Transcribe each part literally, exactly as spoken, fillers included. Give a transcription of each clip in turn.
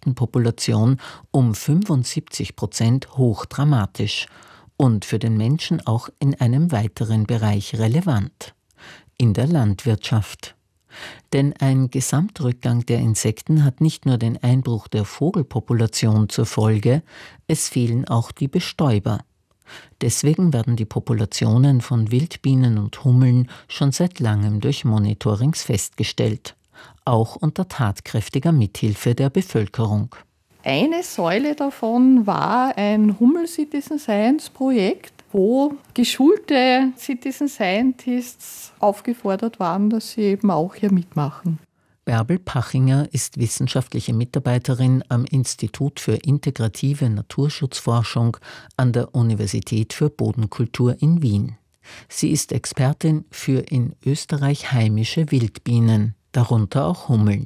Insektenpopulation um fünfundsiebzig Prozent hochdramatisch und für den Menschen auch in einem weiteren Bereich relevant: in der Landwirtschaft. Denn ein Gesamtrückgang der Insekten hat nicht nur den Einbruch der Vogelpopulation zur Folge, es fehlen auch die Bestäuber. Deswegen werden die Populationen von Wildbienen und Hummeln schon seit langem durch Monitorings festgestellt, auch unter tatkräftiger Mithilfe der Bevölkerung. Eine Säule davon war ein Hummel-Citizen-Science-Projekt, wo geschulte Citizen Scientists aufgefordert waren, dass sie eben auch hier mitmachen. Bärbel Pachinger ist wissenschaftliche Mitarbeiterin am Institut für integrative Naturschutzforschung an der Universität für Bodenkultur in Wien. Sie ist Expertin für in Österreich heimische Wildbienen, darunter auch Hummeln.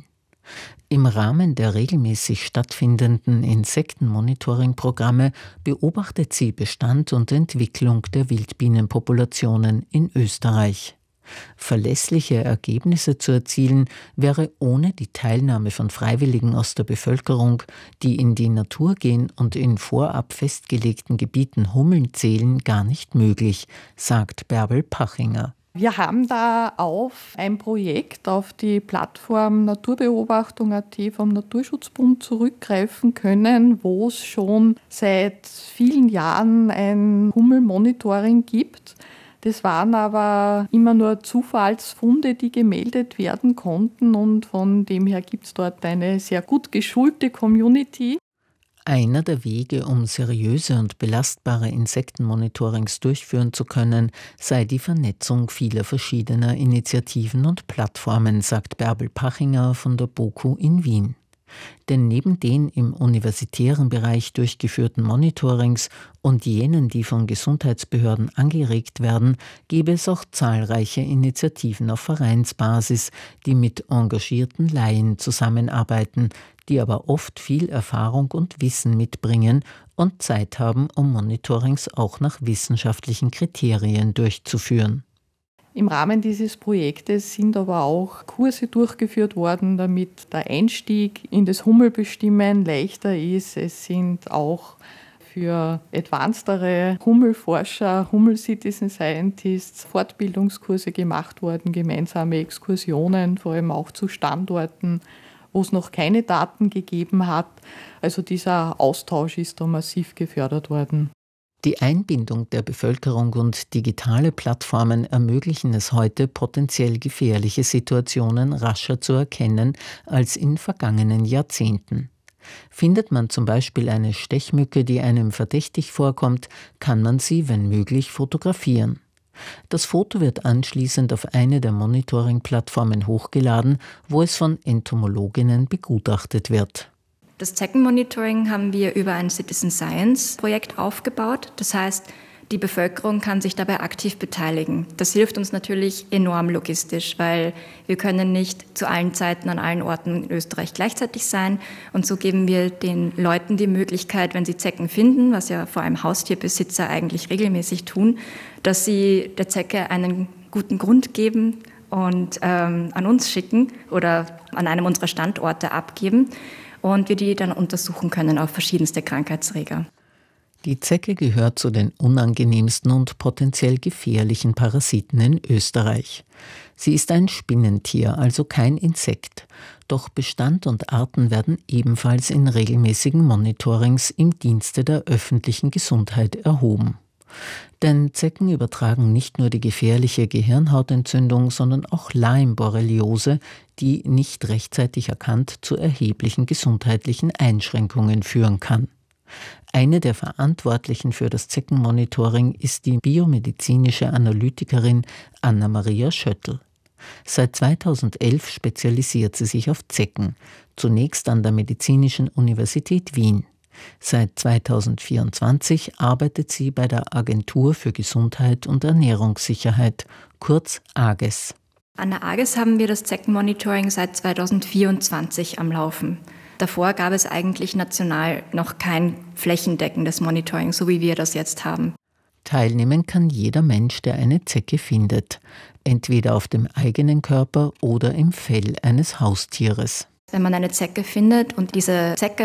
Im Rahmen der regelmäßig stattfindenden Insektenmonitoring-Programme beobachtet sie Bestand und Entwicklung der Wildbienenpopulationen in Österreich. Verlässliche Ergebnisse zu erzielen, wäre ohne die Teilnahme von Freiwilligen aus der Bevölkerung, die in die Natur gehen und in vorab festgelegten Gebieten Hummeln zählen, gar nicht möglich, sagt Bärbel Pachinger. Wir haben da auf ein Projekt auf die Plattform Naturbeobachtung Punkt at vom Naturschutzbund zurückgreifen können, wo es schon seit vielen Jahren ein Hummelmonitoring gibt. Das waren aber immer nur Zufallsfunde, die gemeldet werden konnten, und von dem her gibt es dort eine sehr gut geschulte Community. Einer der Wege, um seriöse und belastbare Insektenmonitorings durchführen zu können, sei die Vernetzung vieler verschiedener Initiativen und Plattformen, sagt Bärbel Pachinger von der BOKU in Wien. Denn neben den im universitären Bereich durchgeführten Monitorings und jenen, die von Gesundheitsbehörden angeregt werden, gäbe es auch zahlreiche Initiativen auf Vereinsbasis, die mit engagierten Laien zusammenarbeiten, die aber oft viel Erfahrung und Wissen mitbringen und Zeit haben, um Monitorings auch nach wissenschaftlichen Kriterien durchzuführen. Im Rahmen dieses Projektes sind aber auch Kurse durchgeführt worden, damit der Einstieg in das Hummelbestimmen leichter ist. Es sind auch für advancedere Hummelforscher, Hummel-Citizen Scientists Fortbildungskurse gemacht worden, gemeinsame Exkursionen, vor allem auch zu Standorten, wo es noch keine Daten gegeben hat. Also dieser Austausch ist da massiv gefördert worden. Die Einbindung der Bevölkerung und digitale Plattformen ermöglichen es heute, potenziell gefährliche Situationen rascher zu erkennen als in vergangenen Jahrzehnten. Findet man zum Beispiel eine Stechmücke, die einem verdächtig vorkommt, kann man sie, wenn möglich, fotografieren. Das Foto wird anschließend auf eine der Monitoring-Plattformen hochgeladen, wo es von Entomologinnen begutachtet wird. Das Zeckenmonitoring haben wir über ein Citizen Science Projekt aufgebaut. Das heißt, die Bevölkerung kann sich dabei aktiv beteiligen. Das hilft uns natürlich enorm logistisch, weil wir können nicht zu allen Zeiten an allen Orten in Österreich gleichzeitig sein. Und so geben wir den Leuten die Möglichkeit, wenn sie Zecken finden, was ja vor allem Haustierbesitzer eigentlich regelmäßig tun, dass sie der Zecke einen guten Grund geben und ähm, an uns schicken oder an einem unserer Standorte abgeben. Und wir die dann untersuchen können auf verschiedenste Krankheitserreger. Die Zecke gehört zu den unangenehmsten und potenziell gefährlichen Parasiten in Österreich. Sie ist ein Spinnentier, also kein Insekt. Doch Bestand und Arten werden ebenfalls in regelmäßigen Monitorings im Dienste der öffentlichen Gesundheit erhoben. Denn Zecken übertragen nicht nur die gefährliche Gehirnhautentzündung, sondern auch Lyme-Borreliose, die nicht rechtzeitig erkannt zu erheblichen gesundheitlichen Einschränkungen führen kann. Eine der Verantwortlichen für das Zeckenmonitoring ist die biomedizinische Analytikerin Anna-Maria Schöttl. Seit zweitausendelf spezialisiert sie sich auf Zecken, zunächst an der Medizinischen Universität Wien. Seit zweitausendvierundzwanzig arbeitet sie bei der Agentur für Gesundheit und Ernährungssicherheit, kurz AGES. An der AGES haben wir das Zeckenmonitoring seit zweitausendvierundzwanzig am Laufen. Davor gab es eigentlich national noch kein flächendeckendes Monitoring, so wie wir das jetzt haben. Teilnehmen kann jeder Mensch, der eine Zecke findet, entweder auf dem eigenen Körper oder im Fell eines Haustieres. Wenn man eine Zecke findet und diese Zecke